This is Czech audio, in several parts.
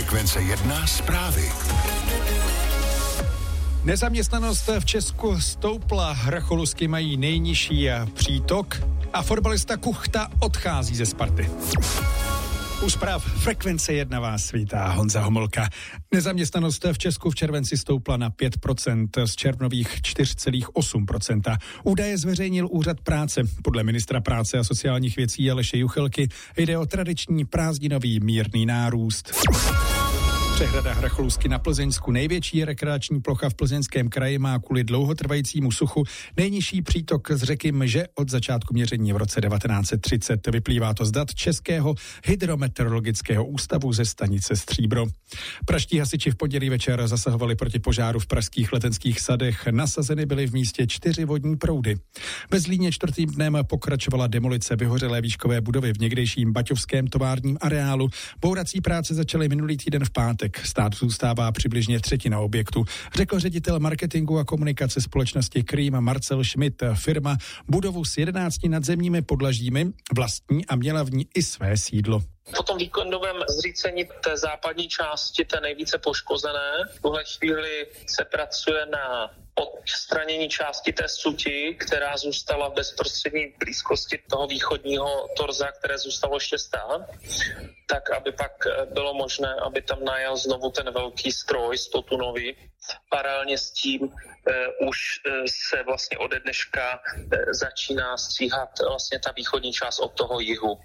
Frekvence 1 zprávy. Nezaměstnanost v Česku stoupla, Racholusky mají nejnižší přítok a fotbalista Kuchta odchází ze Sparty. U zpráv Frekvence 1 vás vítá Honza Homolka. Nezaměstnanost v Česku v červenci stoupla na 5%, z červnových 4,8%. Údaje zveřejnil Úřad práce. Podle ministra práce a sociálních věcí Aleše Juchelky jde o tradiční prázdninový mírný nárůst. Přehrada Racholusky na Plzeňsku, největší rekreační plocha v Plzeňském kraji, má kvůli dlouhotrvajícímu suchu nejnižší přítok z řeky Mže od začátku měření v roce 1930. Vyplývá to z dat Českého hydrometeorologického ústavu ze stanice Stříbro. Pražští hasiči v pondělí večer zasahovali proti požáru v pražských Letenských sadech. Nasazeny byly v místě 4 vodní proudy. Ve Zlíně 4. dnem pokračovala demolice vyhořelé výškové budovy v někdejším baťovském továrním areálu. Bourací práce začaly minulý týden v pátek. Stát zůstává přibližně třetina objektu, řekl ředitel marketingu a komunikace společnosti Krým Marcel Schmidt. Firma budovu s 11 nadzemními podlažími vlastní a měla v ní i své sídlo. Po tom víkendovém zřícení té západní části, té nejvíce poškozené, v tuhle chvíli se pracuje na odstranění části té suti, která zůstala v bezprostřední blízkosti toho východního torza, které zůstalo ještě stát, tak aby pak bylo možné, aby tam najel znovu ten velký stroj 100tunový. Paralelně s tím už se vlastně ode dneška začíná stříhat vlastně ta východní část od toho jihu.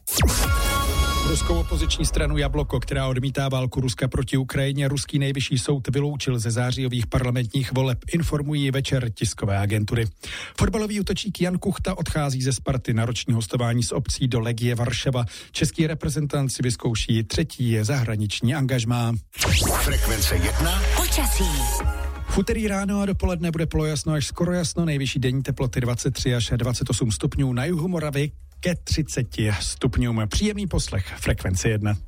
Ruskou opoziční stranu Jabloko, která odmítá válku Ruska proti Ukrajině, ruský nejvyšší soud vyloučil ze zářijových parlamentních voleb, informují večer tiskové agentury. Fotbalový útočník Jan Kuchta odchází ze Sparty na roční hostování s opcí do Legie Varšava. Český reprezentant si vyzkouší 3. zahraniční angažmá. Frekvence 1 počasí. V úterý ráno a dopoledne bude polojasno až skoro jasno, nejvyšší denní teploty 23 až 28 stupňů, na jihu Moravy ke 30 stupňům. Příjemný poslech Frekvence 1.